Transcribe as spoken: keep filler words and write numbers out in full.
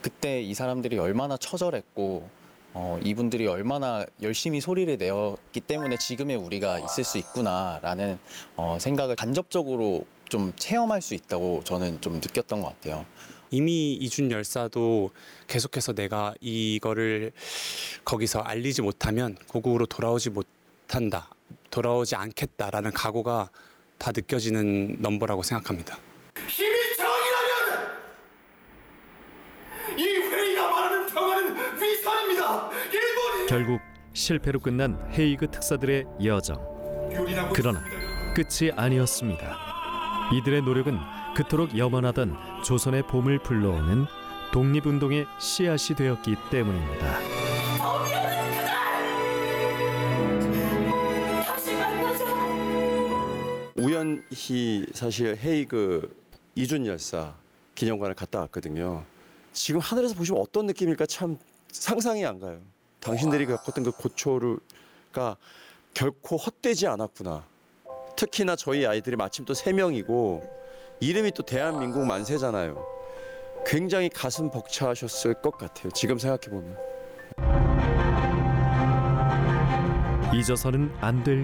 그때 이 사람들이 얼마나 처절했고 어, 이분들이 얼마나 열심히 소리를 내었기 때문에 지금의 우리가 있을 수 있구나라는 어, 생각을 간접적으로 좀 체험할 수 있다고 저는 좀 느꼈던 것 같아요. 이미 이준 열사도 계속해서 내가 이거를 거기서 알리지 못하면 고국으로 돌아오지 못한다, 돌아오지 않겠다라는 각오가 다 느껴지는 넘버라고 생각합니다. 힘이 정이라면 이 회의가 말하는 평화는 위선입니다. 일본이 결국 실패로 끝난 헤이그 특사들의 여정. 그러나 끝이 아니었습니다. 이들의 노력은 그토록 염원하던 조선의 봄을 불러오는 독립운동의 씨앗이 되었기 때문입니다. 우연히 사실 헤이그 이준 열사 기념관을 갔다 왔거든요. 지금 하늘에서 보시면 어떤 느낌일까 참 상상이 안 가요. 당신들이 겪었던 그 고초가 결코 헛되지 않았구나. 특히나 저희 아이들이 마침 또 세 명이고 이름이 또 대한민국 만세잖아요. 굉장히 가슴 벅차하셨을 것 같아요. 지금 생각해 보면. 잊어서는 안 될